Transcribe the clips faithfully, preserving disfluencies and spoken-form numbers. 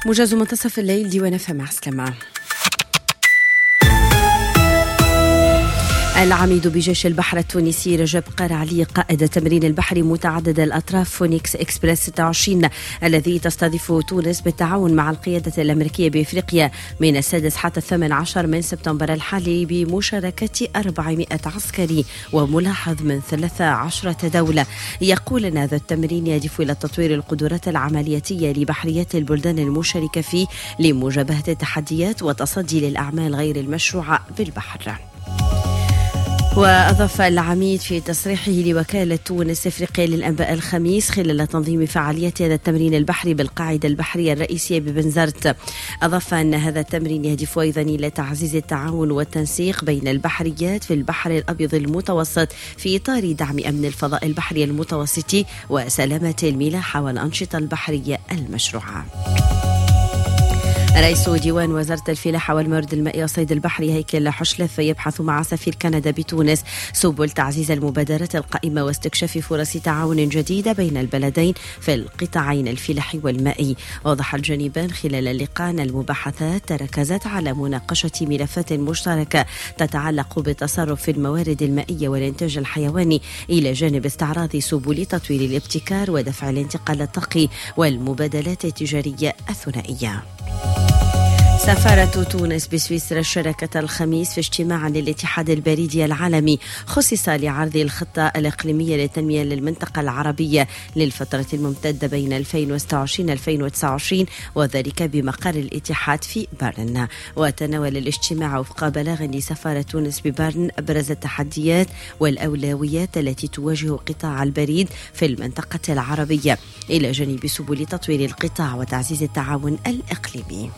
موجز منتصف الليل ديوان فم عسلمة. العميد بجيش البحر التونسي رجب قرعلي قائد تمرين البحري متعدد الأطراف فونيكس إكسبريس ستة وعشرين الذي تستضيف تونس بالتعاون مع القيادة الأمريكية بإفريقيا من السادس حتى الثامن عشر من سبتمبر الحالي بمشاركة أربعمائة عسكري وملاحظ من ثلاث عشرة دولة. يقول أن هذا التمرين يهدف إلى تطوير القدرات العملياتية لبحريات البلدان المشاركة فيه لمجابهة التحديات وتصدي للأعمال غير المشروعة بالبحر. وأضاف العميد في تصريحه لوكالة تونس إفريقيا للأنباء الخميس خلال تنظيم فعاليات هذا التمرين البحري بالقاعدة البحرية الرئيسية ببنزرت، أضاف أن هذا التمرين يهدف أيضا إلى تعزيز التعاون والتنسيق بين البحريات في البحر الأبيض المتوسط في إطار دعم أمن الفضاء البحري المتوسطي وسلامة الملاحة والأنشطة البحرية المشروعة. رئيس ديوان وزارة الفلاحة والمورد المائي والصيد البحري هيكل حشلف يبحث مع سفير كندا بتونس سبل تعزيز المبادرات القائمة واستكشاف فرص تعاون جديدة بين البلدين في القطاعين الفلاحي والمائي. وضح الجانبان خلال اللقاء أن المباحثات تركزت على مناقشة ملفات مشتركة تتعلق بالتصرف في الموارد المائية والإنتاج الحيواني إلى جانب استعراض سبل تطوير الابتكار ودفع الانتقال الطاقي والمبادلات التجارية الثنائية. سفارة تونس بسويسرا شاركت الخميس في اجتماع للاتحاد البريدي العالمي خصص لعرض الخطة الإقليمية للتنمية للمنطقة العربية للفترة الممتدة بين ألفين وستة وعشرين ألفين وتسعة وعشرين وذلك بمقر الاتحاد في بيرن. وتناول الاجتماع وفق بلاغ لسفارة تونس ببيرن أبرز التحديات والأولويات التي تواجه قطاع البريد في المنطقة العربية إلى جانب سبل تطوير القطاع وتعزيز التعاون الإقليمي.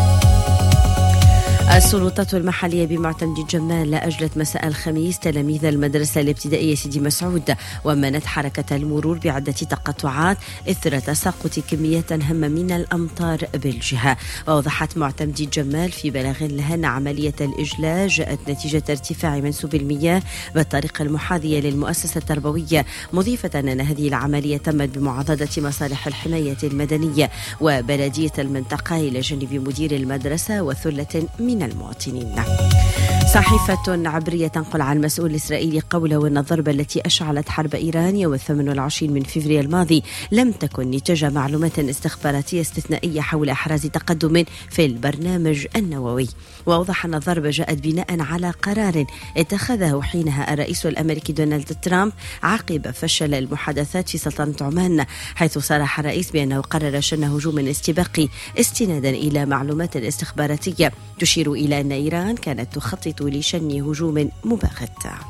السلطات المحلية بمعتمد الجمال أجلت مساء الخميس تلاميذ المدرسة الابتدائية سيدي مسعود ومنت حركة المرور بعدة تقطعات إثر تساقط كميات هامة من الأمطار بالجهة. ووضحت معتمد الجمال في بلاغ لها أن عملية الإجلاء جاءت نتيجة ارتفاع منسوب المياه بالطريقة المحاذية للمؤسسة التربوية، مضيفة أن هذه العملية تمت بمعاضدة مصالح الحماية المدنية وبلدية المنطقة إلى جانب مدير المدرسة وثلة من المواطنين. صحيفة عبرية تنقل عن مسؤول إسرائيلي قوله أن الضربة التي أشعلت حرب إيران يوم الثامن والعشرين من فبراير الماضي لم تكن نتاج معلومات استخباراتية استثنائية حول إحراز تقدم في البرنامج النووي. وأوضح أن الضربة جاءت بناء على قرار اتخذه حينها الرئيس الأمريكي دونالد ترامب عقب فشل المحادثات في سلطنة عمان، حيث صرح الرئيس بأنه قرر شن هجوم استباقي استنادا إلى معلومات استخباراتية تشير إلى أن إيران كانت تخطط لشن هجوم مباغت.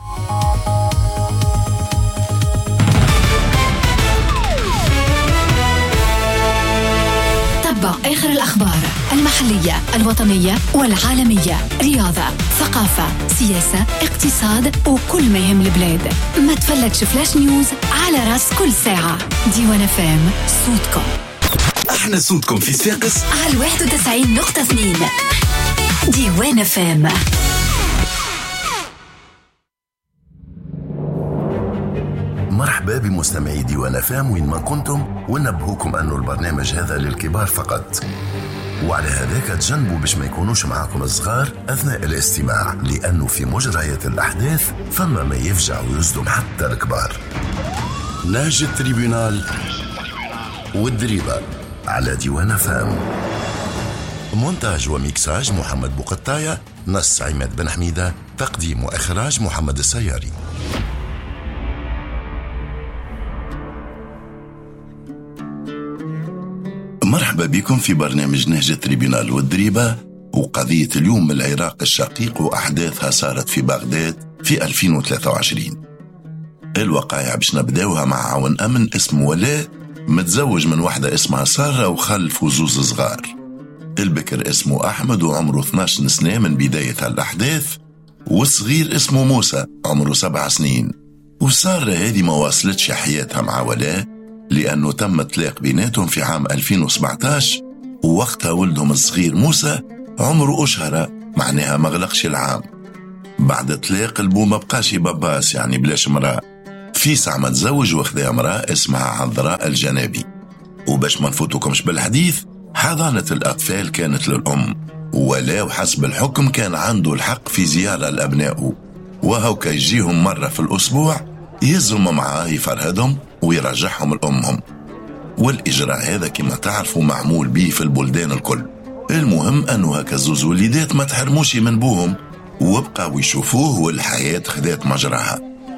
تابع آخر الأخبار المحلية الوطنية والعالمية، رياضة، ثقافة، سياسة، اقتصاد وكل ما يهم البلاد. ما تفلتش فلاش نيوز على راس كل ساعة. ديوان فام صوتكم. احنا صوتكم في صفاقس على واحد وتسعين نقطة اثنين. ديوان فام. مرحبا بمستمعي ديوان فام وين ما كنتم، ونبهوكم أنه البرنامج هذا للكبار فقط، وعلى هذاك تجنبوا باش ما يكونوش معاكم الصغار أثناء الاستماع، لأنه في مجريات الأحداث فما ما يفجع ويصدم حتى الكبار. نهج التريبيونال والدريبة على ديوان فام. مونتاج وميكساج محمد بوقطاية، نص عماد بن حميدة، تقديم وإخراج محمد السياري. مرحبا بكم في برنامج نهج التريبيونال والدريبة. وقضية اليوم من العراق الشقيق وأحداثها صارت في بغداد في ألفين وثلاثة وعشرين. الوقائع باش نبداوها مع عون أمن اسمه ولاء، متزوج من واحدة اسمها سارة وخلف زوز صغار. البكر اسمه أحمد وعمره اثني عشر سنة من بداية الأحداث، والصغير اسمه موسى عمره سبع سنين. وسارة هذه ما واصلتش حياتها مع ولاء لأنه تم طلاق بيناتهم في عام ألفين وسبعة عشر، ووقتها ولدهم الصغير موسى عمره أشهر، معناها مغلقش العام. بعد طلاق البو ما بقاش باباس، يعني بلاش مرأة. في ساعة ما تزوج واخدها مرأة اسمها عذراء الجنابي. وباش ما نفوتوكمش بالحديث، حضانة الأطفال كانت للأم، ولو حسب الحكم كان عنده الحق في زيارة لأبنائه، وهو كيجيهم مرة في الأسبوع يهزهم معاه يفرهدهم ويرجعهم لأمهم. والإجراء هذا كما تعرفوا معمول به في البلدان الكل. المهم أنه هكا زوز وليدات ما تحرموش من بوهم وبقوا يشوفوه والحياة خذات مجراها.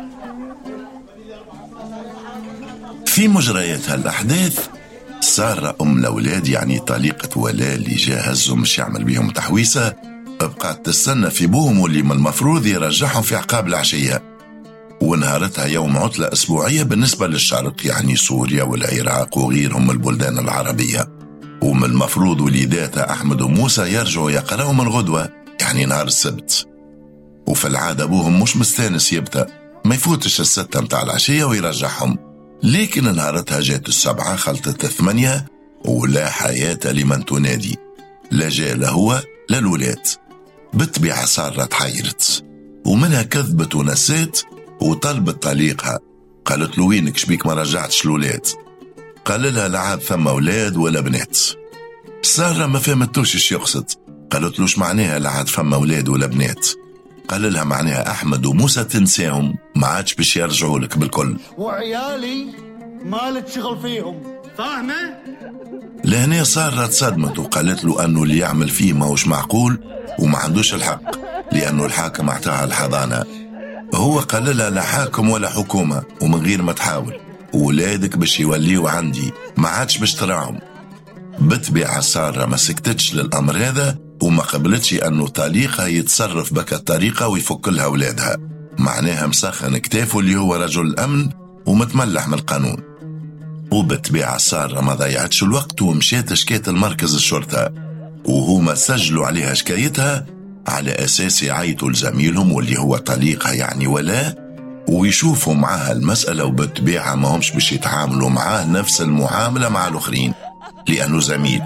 في مجريات هالأحداث سارة أم الأولاد يعني طليقة ولا اللي جا هزهم مش يعمل بيهم تحويسة بقات تستنى في بوهم واللي من المفروض يرجعهم في عقاب العشية. ونهارتها يوم عطلة أسبوعية بالنسبة للشرق يعني سوريا والعراق وغيرهم من البلدان العربية، ومن المفروض وليداتها أحمد وموسى يرجعوا يقرأوا من غدوة يعني نهار السبت. وفي العادة أبوهم مش مستانس يبدأ ما يفوتش الستة متاع العشية ويرجعهم، لكن نهارتها جات السبعة خلطت الثمانية ولا حياة لمن تنادي، لا جاء هو لا الولاد. بالطبيعة سارة تحيرت ومنها كذبت ونسيت وطلبت طليقها. قالت له وينك شبيك ما رجعتش الولاد؟ قال لها لا عاد ثم أولاد ولا بنات. سارة ما فهمتوش ايش يقصد، قالت له معناها لا عاد ثم أولاد ولا بنات؟ قال لها معناها أحمد وموسى تنساهم ما عادش باش يرجعوا لك بالكل، وعيالي مالك شغل فيهم، فاهمة؟ لهنا سارة تصدمت وقالت له أنه اللي يعمل فيه ما هوش معقول وما عندوش الحق، لأنه الحاكم اعطاها الحضانة. هو قال لها لا حاكم ولا حكومة ومن غير ما تحاول، ولادك باش يوليوا عندي ما عادش باش تراهم. بطبيعة سارة ما سكتتش للأمر هذا وما قبلتش أنه طليقها يتصرف بك الطريقة ويفك لها أولادها، معناها مسخن كتافه اللي هو رجل الأمن ومتملح من القانون. وبطبيعة سارة ما ضيعتش الوقت ومشيت شكيت المركز الشرطة، وهما سجلوا عليها شكايتها على أساس يعيطوا لزميلهم واللي هو طليقها يعني ولا ويشوفوا معها المسألة. وبالطبيعة ما همش باش يتعاملوا معاه نفس المعاملة مع الآخرين لأنه زميل.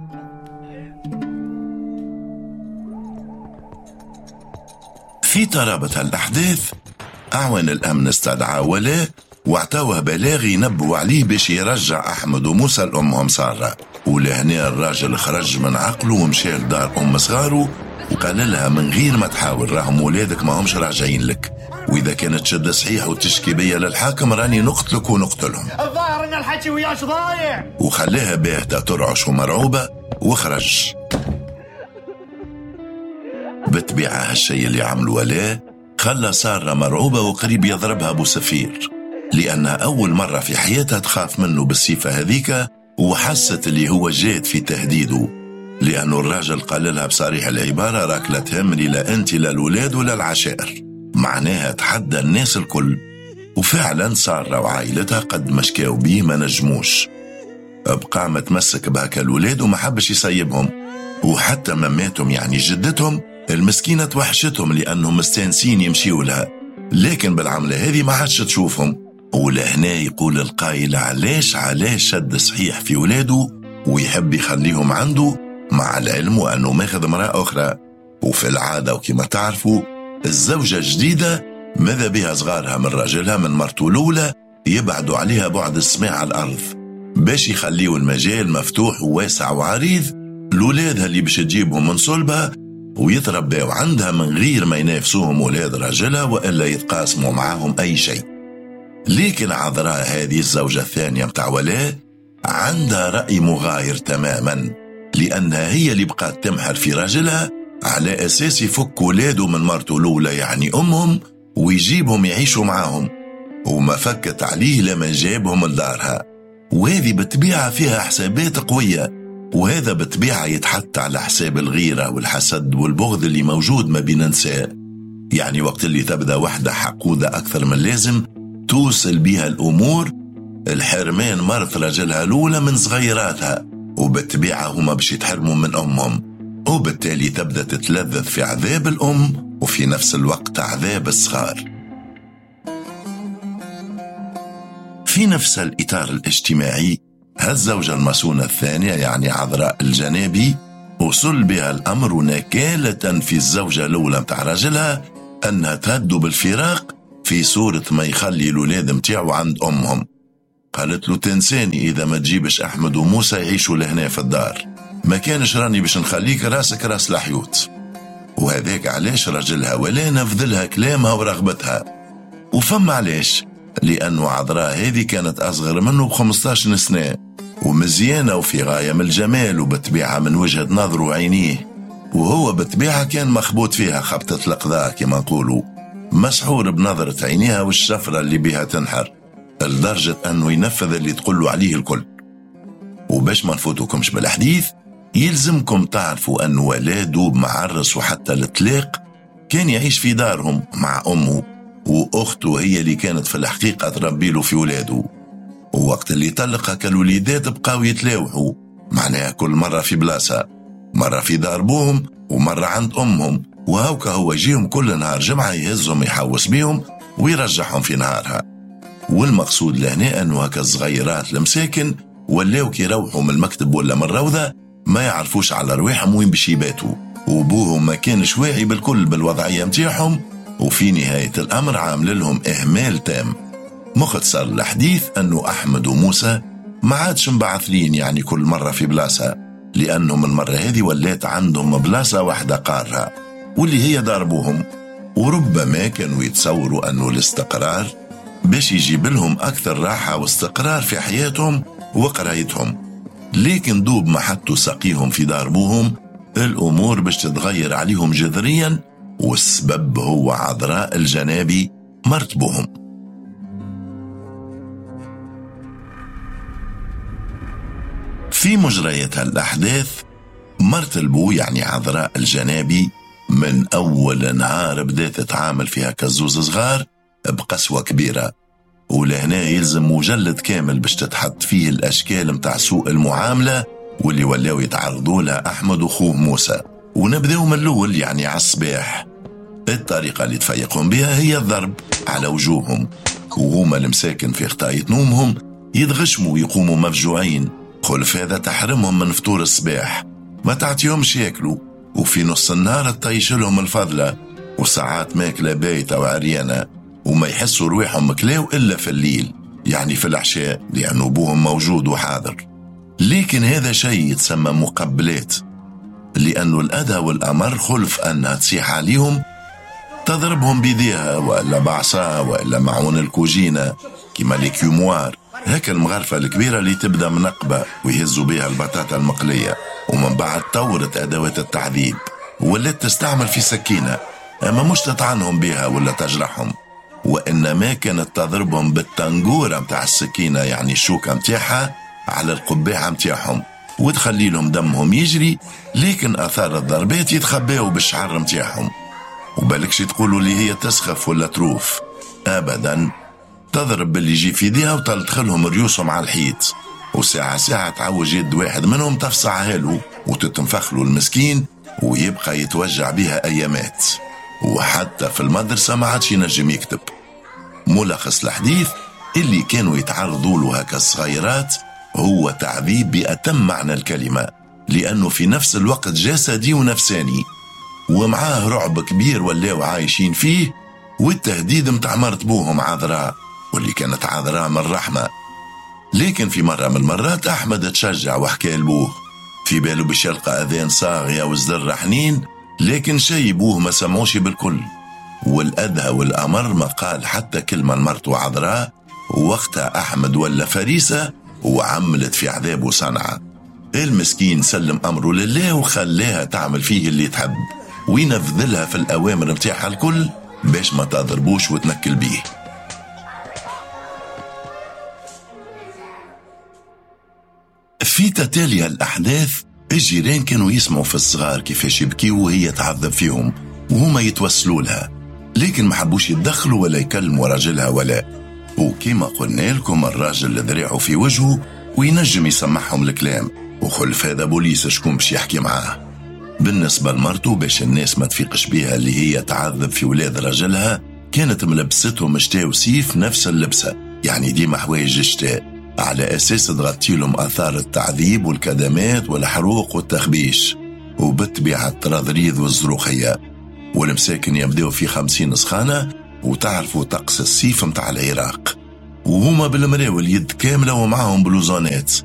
في طرابة الأحداث أعوان الأمن استدعى ولا واعطوه بلاغ ينبوا عليه باش يرجع أحمد وموسى لأمهم سارة. ولهنا الراجل خرج من عقله ومشى لدار أم صغاره وقال لها من غير ما تحاول راهم ولادك ما همش راجعين لك، وإذا كانت شد صحيح وتشكي بيا للحاكم راني نقتلك ونقتلهم. الظاهر ان الحكي وياش ضايع. وخلاها باهتة ترعش ومرعوبة وخرج. بطبيعة هالشي اللي عملوا ولا خلى سارة مرعوبة وقريب يضربها أبو سفير، لأنها أول مرة في حياتها تخاف منه بالصفة هذيك، وحست اللي هو جاد في تهديده، لأنه الراجل قال لها بصريح العبارة راك لا تهمني لا أنت لا الولاد ولا العشائر، معناها تحدى الناس الكل. وفعلا سارة وعائلتها قد ما شكاو بيه ما نجموش، بقى متمسك بهاك الولاد وما حبش يسيبهم. وحتى مماتهم يعني جدتهم المسكينة توحشتهم لأنهم مستانسين يمشيوا لها، لكن بالعملة هذه ما عادش تشوفهم. ولهنا يقول القائل علاش علاش شد صحيح في ولاده ويحب يخليهم عنده، مع العلم أنه ماخذ امرأة أخرى. وفي العادة وكما تعرفوا الزوجة الجديدة ماذا بها صغارها من رجلها من مرته الأولى يبعدوا عليها بعد السماع على الأرض باش يخليوا المجال مفتوح وواسع وعريض لولادها اللي باش تجيبهم من صلبها ويتربوا عندها من غير ما ينافسوهم ولاد رجلها وإلا يتقاسموا معهم أي شيء. لكن عذراء هذه الزوجة الثانية متاع ولاء عندها رأي مغاير تماما، لأنها هي اللي بقات تمحر في راجلها على أساس يفك ولاده من مرته الأولى يعني أمهم ويجيبهم يعيشوا معهم، وما فكت عليه لما جابهم لدارها. وهذه بطبيعة فيها حسابات قوية، وهذا بطبيعة يتحط على حساب الغيرة والحسد والبغض اللي موجود ما بين النساء. يعني وقت اللي تبدأ وحدة حقودة أكثر من لازم توصل بها الأمور الحرمان مرت رجلها الأولى من صغيراتها، وبالطبيعة هما باش يتحرموا من أمهم، وبالتالي تبدأ تتلذذ في عذاب الأم وفي نفس الوقت عذاب الصغار. في نفس الإطار الاجتماعي هالزوجة المسونة الثانية يعني عذراء الجنابي وصل بها الأمر نكالة في الزوجة الأولى متاع رجلها أنها تهدو بالفراق في صورة ما يخلي الولاد متاعو عند أمهم. قالت له تنساني إذا ما تجيبش أحمد وموسى يعيشوا لهنا في الدار، ما كانش راني باش نخليك راسك راس الحيوت. وهذاك علاش رجلها ولا نفذلها كلامها ورغبتها. وفهم علاش، لأنه عذراء هذه كانت أصغر منه بخمستاشر سنة، ومزيانة وفي غاية من الجمال، وبتبيعها من وجهة نظره وعينيه، وهو بتبيعها كان مخبوط فيها خبطة القضاء كما نقولوا، مسحور بنظرة عينيها والشفرة اللي بها تنحر، لدرجة أنه ينفذ اللي تقولوا عليه الكل. وباش ما نفوتوكمش بالحديث، يلزمكم تعرفوا أن ولاده معرس وحتى الإطلاق كان يعيش في دارهم مع أمه، وأخته هي اللي كانت في الحقيقة تربي له في ولاده. ووقت اللي طلق هكا الوليدات بقاو يتلاوحوا، معناها كل مرة في بلاصة، مرة في دار بوهم ومرة عند أمهم، وهوكا هو يجيهم كل نهار جمعة يهزهم يحوس بيهم ويرجعهم في نهارها. والمقصود لهنا أنه هكا الصغيرات المساكن ولاو كي يروحوا من المكتب ولا من الروضة ما يعرفوش على رواحهم وين باش يباتوا، وبوهم ما كانش واعي بالكل بالوضعية متاعهم، وفي نهاية الأمر عامل لهم إهمال تام. مختصر الحديث أنه أحمد وموسى ما عادش مبعثلين يعني كل مرة في بلاصة، لأنهم المرة هذه ولات عندهم بلاصة واحدة قارها واللي هي داربوهم. وربما كانوا يتصوروا أنه الاستقرار باش يجيب لهم أكثر راحة واستقرار في حياتهم وقرايتهم، لكن دوب ما حطوا سقيهم في داربوهم الأمور باش تتغير عليهم جذريا، والسبب هو عذراء الجنابي مرت بوهم. في مجريات الأحداث مرت البو يعني عذراء الجنابي من أول نهار بدأت تتعامل فيها كزوز صغار بقسوة كبيرة، ولهنا يلزم مجلد كامل باش تتحط فيه الأشكال متاع سوء المعاملة واللي ولاو يتعرضوا لها أحمد وخوه موسى. ونبدأوا من الأول يعني على الصباح. الطريقة اللي تفيقهم بها هي الضرب على وجوههم، وهما المساكن في خطاية نومهم يتغشموا ويقوموا مفجوعين، خلف هذا تحرمهم من فطور الصباح، ما تعطيهمش ياكلوا، وفي نص النهار تطيش لهم الفضلة، وساعات ماكلة بايتة وعريانة، وما يحسوا رويحهم مكلاو إلا في الليل يعني في العشاء، لأن أبوهم موجود وحاضر. لكن هذا شيء يتسمى مقبلات، لأنه الأذى والأمر خلف أنها تصيح عليهم تضربهم بيديها وإلا بعصا وإلا معون الكوجينة كما الكيوموار، هكا المغرفة الكبيرة اللي تبدأ منقبة ويهزوا بها البطاطا المقلية، ومن بعد طورت أدوات التعذيب ولات تستعمل في سكينة، أما مش تطعنهم بها ولا تجرحهم، وإنما كانت تضربهم بالتنجورة متاع السكينة يعني الشوكة متاعها على القباعة متاعهم، وتخلي لهم دمهم يجري، لكن أثار الضربات يتخباوا بالشعر متاعهم. وبالكش تقولوا لي هي تسخف ولا تروف، أبدا، تضرب باللي يجي في يديها وتدخلهم ريوسهم على الحيط، وساعة ساعة تعوج يد واحد منهم تفصعها له وتتنفخلوا المسكين ويبقى يتوجع بها أيامات، وحتى في المدرسة ما عادش ينجم يكتب. ملخص الحديث اللي كانوا يتعرضوا له هكا الصغيرات هو تعذيب بأتم معنى الكلمة، لأنه في نفس الوقت جسدي ونفساني، ومعاه رعب كبير ولاو عايشين فيه، والتهديد متاع مرت بوهم عذراء واللي كانت عذراء من الرحمة. لكن في مرة من المرات أحمد تشجع وحكى لبوه في باله باش يلقى أذان صاغية وزدر حنين، لكن شي بوه ما سمعوش بالكل، والأدهى والأمر ما قال حتى كلمة المرت وعذراء. ووقتها أحمد ولا فريسة وعملت في عذابه صنعة. المسكين سلم أمره لله وخلاها تعمل فيه اللي تحب، وينفذلها في الأوامر متاعها الكل باش ما تضربوش وتنكل بيه. في تتالي الأحداث الجيران كانوا يسمعوا في الصغار كيفاش يبكيوا وهي تعذب فيهم، وهما يتوسلوا لها، لكن ما حبوش يتدخلوا ولا يكلموا راجلها ولا. وكما قلنا لكم الراجل ذراعه في وجهه وينجم يسمعهم الكلام، وخلف هذا بوليس شكون باش يحكي معاه. بالنسبة لمرته باش الناس ما تفيقش بيها اللي هي تعذب في ولاد راجلها، كانت ملبستهم شتاء وسيف نفس اللبسة، يعني ديما حوايج الشتاء، على أساس تغطي لهم آثار التعذيب والكدمات والحروق والتخبيش، وبالطبيعة الترضريض والزروخية. والمساكن يبدأوا في خمسين سخانة، وتعرفوا طقس السيف متاع العراق، وهما بالمراوي اليد كاملة ومعهم بلوزانات،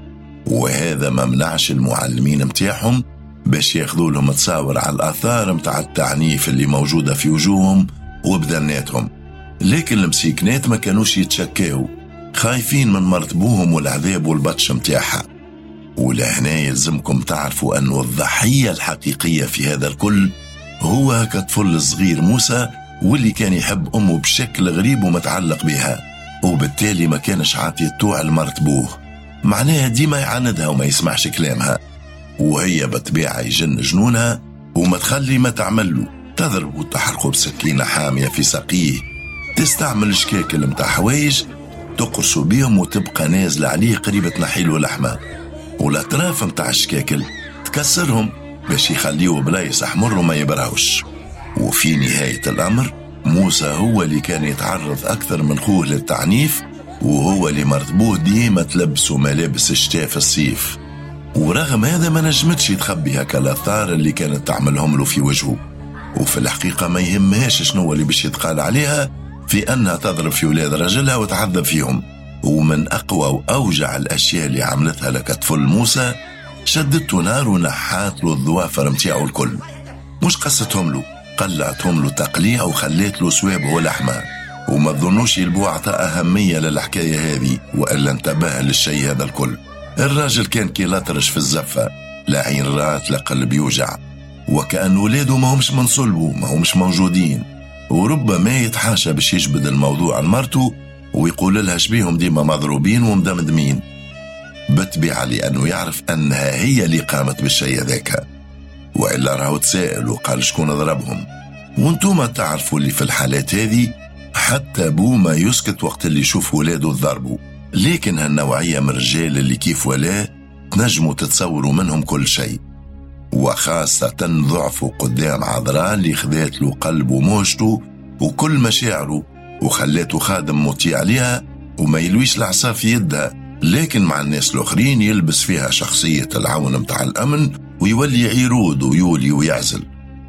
وهذا ما منعش المعلمين متاعهم باش ياخذوا لهم تصاور على الآثار متاع التعنيف اللي موجودة في وجوههم وبدناتهم. لكن المسيكنات ما كانوش يتشكاو، خايفين من مرتبوهم والعذاب والبطش متاعها. ولهنا يلزمكم تعرفوا أن الضحية الحقيقية في هذا الكل هو كطفل صغير موسى، واللي كان يحب أمه بشكل غريب ومتعلق بها، وبالتالي ما كانش عاطي الطوع لمرتبوه. معناها ديما يعاندها وما يسمعش كلامها، وهي بطبيعة يجن جنونها وما تخلي ما تعمله، تضرب وتحرقه بسكينة حامية في ساقيه، تستعمل شكاكل متاع حوايج تقرصوا بيهم وتبقى نازلة عليه قريبة نحيله لحمة، والأطراف متاع الشكاكل تكسرهم باش يخليه بلايص أحمر وما يبرهوش. وفي نهاية الأمر موسى هو اللي كان يتعرض أكثر من خوه للتعنيف، وهو اللي مرتبوه ديما تلبسوا ملابس الشتاء في الصيف، ورغم هذا ما نجمتش يتخبي هكا الآثار اللي كانت تعملهم له في وجهه. وفي الحقيقة ما يهمهاش شنو اللي باش يتقال عليها في أنها تضرب في ولاد رجلها وتعذب فيهم. ومن أقوى وأوجع الأشياء اللي عملتها لك طفل موسى، شدته نار ونحات له الظوافر متاعه الكل، مش قصتهم له، قلعتهم له تقليع وخليت له سوابه ولحمه. وما تظنوش يلبو عطاء أهمية للحكاية هذه، وإلا انتبه للشيء هذا الكل. الراجل كان كي لطرش في الزفة، لا عين رات لا قلب يوجع، وكأن ولاده ما همش من صلبه، ما همش موجودين. وربما يتحاشى باش يجبد الموضوع عن مرته ويقول لها شبيهم ديما مضروبين ومدمدمين، بتبيع لأنه يعرف أنها هي اللي قامت بالشيء ذاك، وإلا راهو تسائل وقال شكون ضربهم. وانتوما تعرفوا اللي في الحالات هذه حتى بو ما يسكت وقت اللي يشوف ولاده ضربوا. لكن هالنوعية من الرجال اللي كيف ولا تنجموا تتصوروا منهم كل شيء، وخاصة ضعفوا قدام عذراء اللي خذات له قلبه وموجته وكل مشاعره وخلاته خادم مطيع عليها وما يلويش العصا في يدها، لكن مع الناس الآخرين يلبس فيها شخصية العون متاع الأمن ويولي عيرود ويولي ويعزل.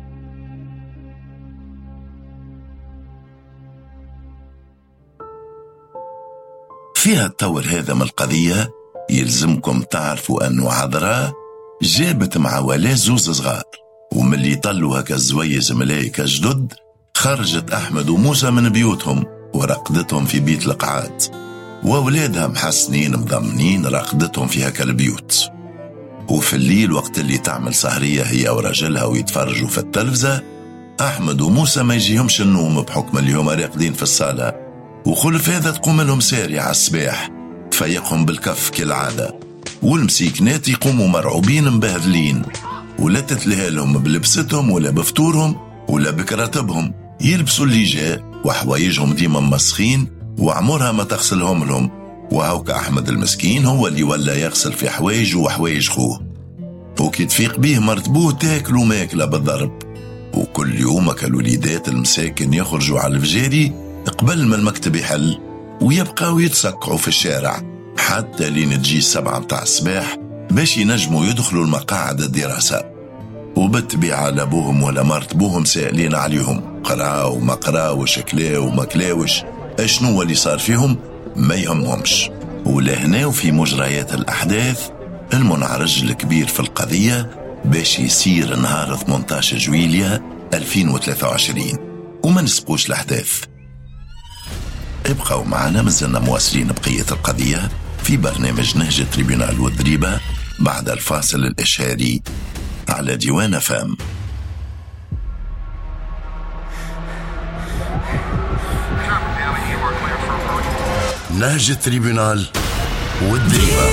فيها التور هذا من القضية يلزمكم تعرفوا أنه عذراء جابت مع ولا زوز صغار، ومن اللي طلوا هكا الزويز ملايكة جدد خرجت أحمد وموسى من بيوتهم ورقدتهم في بيت القعاد، وأولادها محسنين مضمنين رقدتهم في هكا البيوت. وفي الليل وقت اللي تعمل سهرية هي ورجلها ويتفرجوا في التلفزة، أحمد وموسى ما يجيهمش النوم بحكم اللي هما راقدين في الصالة، وخلف هذا تقوم لهم سارية على الصباح تفيقهم بالكف كالعادة، والمسيكنات يقوموا مرعوبين مبهذلين، ولا تتلهى لهم بلبستهم ولا بفطورهم ولا بكراتبهم، يلبسوا اللي جاء وحوايجهم ديما مسخين وعمرها ما تغسلهم لهم. وهوك أحمد المسكين هو اللي ولا يغسل في حوايجه وحوايج خوه، وكي تفيق بيه مرتبوه تاكلوا ماكلة بالضرب. وكل يوم كالوليدات المساكن يخرجوا على الفجاري قبل ما المكتب يحل ويبقاو يتسكعوا في الشارع حتى لين تجي السبعة متاع الصباح باش ينجموا يدخلوا المقاعد الدراسة. وبالطبيعة لابوهم ولا مرتبوهم سائلين عليهم، قراو ما قراوش، كلاو ما كلاوش، اشنو اللي صار فيهم ما يهمهمش. ولهنا وفي مجريات الأحداث المنعرج الكبير في القضية باش يصير نهار ثمانية عشر جويلية ألفين وثلاثة وعشرين. وما نسبقوش الأحداث، ابقوا معنا مازلنا مواصلين بقية القضية في برنامج نهج تريبيونال والضريبة بعد الفاصل الإشهاري على ديوان فام. نهج تريبيونال والضريبة.